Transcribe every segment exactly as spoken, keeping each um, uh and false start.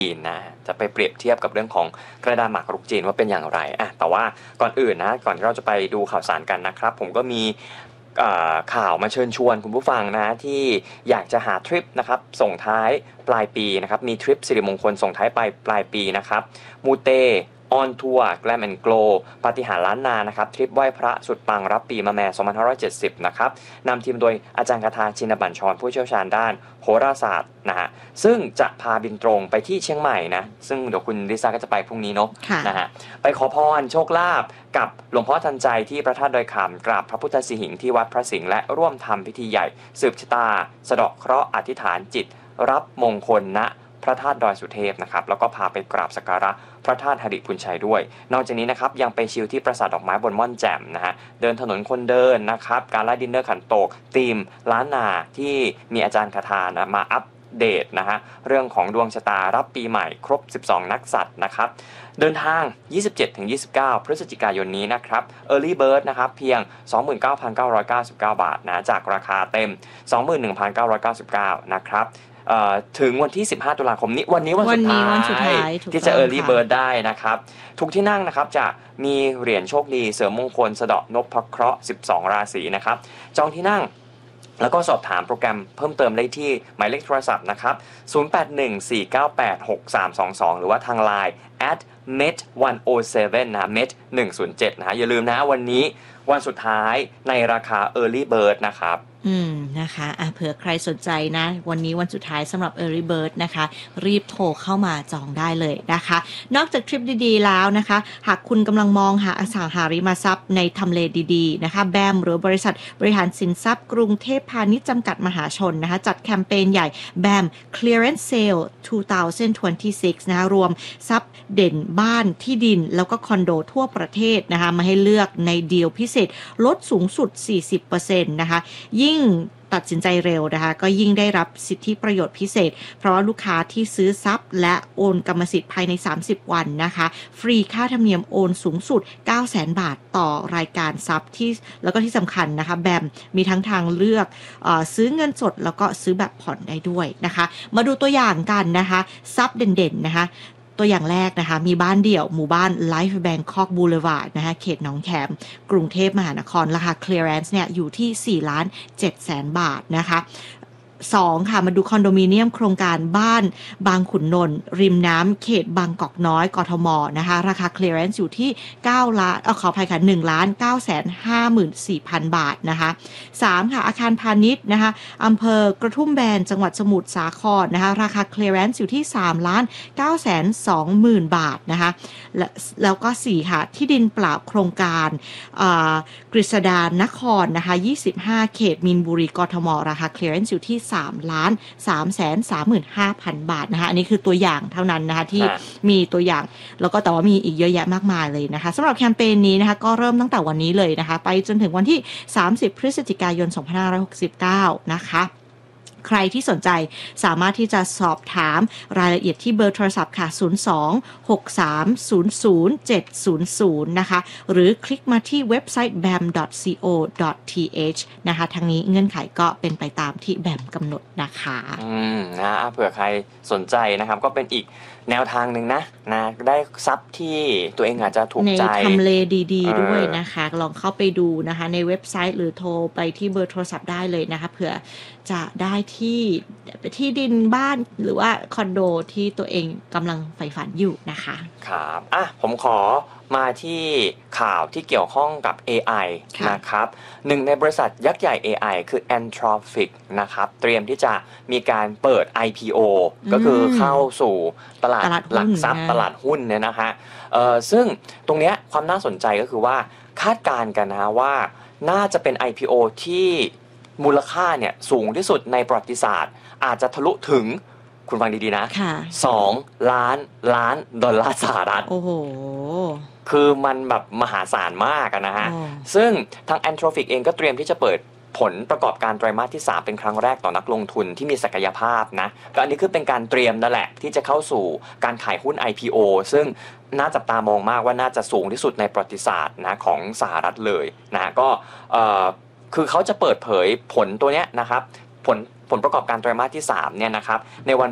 จีนนะจะไปเปรียบเทียบกับเรื่องของกระดานหมากรุกจีนว่าเป็นอย่างไรอ่ะแต่ว่าก่อนอื่นนะก่อนที่เราจะไปดูข่าวสารกันนะครับผมก็มีข่าวมาเชิญชวนคุณผู้ฟังนะที่อยากจะหาทริปนะครับส่งท้ายปลายปีนะครับมีทริปสิริมงคลส่งท้ายปลายปลายปีนะครับมูเตออนทัวร์แกลมแอนด์โกลปาฏิหาริย์ล้านนานะครับทริปไหว้พระสุดปังรับปีมะแม่สองพันห้าร้อยเจ็ดสิบนะครับนำทีมโดยอาจารย์คาถาชินบัญชรผู้เชี่ยวชาญด้านโหราศาสตร์นะฮะซึ่งจะพาบินตรงไปที่เชียงใหม่นะซึ่งเดี๋ยวคุณลิซ่าก็จะไปพรุ่งนี้เนาะนะฮะไปขอพรโชคลาภกับหลวงพ่อทันใจที่พระธาตุดอยคำกราบพระพุทธสิหิงค์ที่วัดพระสิงห์และร่วมทำพิธีใหญ่สืบชะตาสะเดาะเคราะห์อธิษฐานจิตรับมงคลณพระธาตุดอยสุเทพนะครับแล้วก็พาไปกราบสักการะพระธาตุหริพุนชัยด้วยนอกจากนี้นะครับยังไปชิลที่ปราสาทดอกไม้บนม่อนแจ่มนะฮะเดินถนนคนเดินนะครับการไล่ดินเนอร์ขันโตกธีมล้านนาที่มีอาจารย์คาถานะมาอัปเดตนะฮะเรื่องของดวงชะตารับปีใหม่ครบสิบสองนักษัตริย์นะครับเดินทาง ยี่สิบเจ็ดถึงยี่สิบเก้า พฤศจิกายนนี้นะครับ Early Bird นะครับเพียง สองหมื่นเก้าพันเก้าร้อยเก้าสิบเก้า บาทนะจากราคาเต็ม สองหมื่นหนึ่งพันเก้าร้อยเก้าสิบเก้า นะครับถึงวันที่สิบห้าตุลาคมนี้วันนี้วันสุดท้ายที่จะ Early Bird ได้นะครับทุกที่นั่งนะครับจะมีเหรียญโชคดีเสริมมงคลสะเดาะนพเคราะห์สิบสองราศีนะครับจองที่นั่งแล้วก็สอบถามโปรแกรมเพิ่มเติมได้ที่หมายเลขโทรศัพท์นะครับศูนย์ แปด หนึ่ง สี่ เก้า แปด หก สาม สอง สองหรือว่าทาง ไลน์ แอท เมท หนึ่งศูนย์เจ็ด นะ เมท หนึ่งศูนย์เจ็ด นะอย่าลืมนะวันนี้วันสุดท้ายในราคา Early Bird นะครับอืมนะคะอ่ะเผื่อใครสนใจนะวันนี้วันสุดท้ายสำหรับ Early Bird นะคะรีบโทรเข้ามาจองได้เลยนะคะนอกจากทริปดีๆแล้วนะคะหากคุณกำลังมองหาอสังหาริมทรัพย์ในทำเลดีๆนะคะแบมหรือบริษัทบริหารสินทรัพย์กรุงเทพพาณิชย์จำกัดมหาชนนะคะจัดแคมเปญใหญ่แบม Clearance Sale สองพันยี่สิบหกนะคะรวมทรัพย์เด่นบ้านที่ดินแล้วก็คอนโดทั่วประเทศนะคะมาให้เลือกในดีลพิเศษลดสูงสุด สี่สิบเปอร์เซ็นต์ นะคะยิ่งตัดสินใจเร็วนะคะก็ยิ่งได้รับสิทธิประโยชน์พิเศษเพราะว่าลูกค้าที่ซื้อทรัพย์และโอนกรรมสิทธิ์ภายในสามสิบวันนะคะฟรีค่าธรรมเนียมโอนสูงสุด เก้าแสน บาทต่อรายการทรัพย์ที่แล้วก็ที่สำคัญนะคะแบมมีทั้งทางเลือกเอ่อซื้อเงินสดแล้วก็ซื้อแบบผ่อนได้ด้วยนะคะมาดูตัวอย่างกันนะคะทรัพย์เด่นๆนะคะตัวอย่างแรกนะคะมีบ้านเดี่ยวหมู่บ้าน Life Bangkok Boulevard นะคะเขตหนองแขมกรุงเทพมหานครราคา Clearance เนี่ยอยู่ที่ สี่ล้านเจ็ดแสน บาทนะคะสองค่ะมาดูคอนโดมิเนียมโครงการบ้านบางขุนนนท์ริมน้ำเขตบางกอกน้อยกทมนะคะราคา Clearance อยู่ที่เก้าล้านเอ่อขออภัยค่ะหนึ่งล้านเก้าแสนห้าหมื่นสี่พัน บาทนะคะสามค่ะอาคารพาณิชย์นะคะอำเภอกระทุ่มแบนจังหวัดสมุทรสาครนะคะราคา Clearance อยู่ที่สามล้านเก้าแสนสองหมื่น บาทนะคะและแล้วก็สี่ค่ะที่ดินเปล่าโครงการกฤษดานครนะคะยี่สิบห้าเขตมีนบุรีกทมราคา Clearance อยู่ที่สามล้านสามแสนสามหมื่นห้าพัน บาทนะคะอันนี้คือตัวอย่างเท่านั้นนะคะที่มีตัวอย่างแล้วก็แต่ว่ามีอีกเยอะแยะมากมายเลยนะคะสำหรับแคมเปญนี้นะคะก็เริ่มตั้งแต่วันนี้เลยนะคะไปจนถึงวันที่สามสิบพฤศจิกายนสองพันห้าร้อยหกสิบเก้านะคะใครที่สนใจสามารถที่จะสอบถามรายละเอียดที่เบอร์โทรศัพท์ค่ะศูนย์ สอง หก สาม ศูนย์ ศูนย์ เจ็ด ศูนย์ ศูนย์นะคะหรือคลิกมาที่เว็บไซต์ แบม ดอท ซี โอ ดอท ที เอช นะคะทางนี้เงื่อนไขก็เป็นไปตามที่แบมกำหนดนะคะอืมนะเผื่อใครสนใจนะครับก็เป็นอีกแนวทางหนึ่งนะนะได้ทรัพย์ที่ตัวเองอาจจะถูกใจในทำเลดีๆด้วยนะคะลองเข้าไปดูนะคะในเว็บไซต์หรือโทรไปที่เบอร์โทรศัพท์ได้เลยนะคะเผื่อจะได้ที่ที่ดินบ้านหรือว่าคอนโดที่ตัวเองกำลังใฝ่ฝันอยู่นะคะครับอ่ะผมขอมาที่ข่าวที่เกี่ยวข้องกับ เอ ไอ นะครับหนึ่งในบริษัทยักษ์ใหญ่ เอ ไอ คือ Anthropic นะครับเตรียมที่จะมีการเปิด ไอ พี โอ ก็คือเข้าสู่ตลาดหลักทรัพย์ตลาดหุ้นเนี่ยนะฮะเอ่อซึ่งตรงเนี้ยความน่าสนใจก็คือว่าคาดการณ์กันนะว่าน่าจะเป็น ไอ พี โอ ที่มูลค่าเนี่ยสูงที่สุดในประวัติศาสตร์อาจจะทะลุถึงคุณฟังดีๆนะสองล้านล้านดอลลาร์สหรัฐโอ้โหคือมันแบบมหาศาลมากนะฮะซึ่งทาง Anthropic เองก็เตรียมที่จะเปิดผลประกอบการไตรมาสที่สามเป็นครั้งแรกต่อนักลงทุนที่มีศักยภาพนะก็อันนี้คือเป็นการเตรียมนั่นแหละที่จะเข้าสู่การขายหุ้น ไอ พี โอ ซึ่งน่าจับตามองมากว่าน่าจะสูงที่สุดในประวัติศาสตร์นะของสหรัฐเลยนะก็เอ่อคือเขาจะเปิดเผยผลตัวเนี้ยนะครับผลผลประกอบการไตรมาสที่สามเนี่ยนะครับในวันพุธ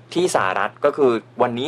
ที่สหรัฐก็คือวันนี้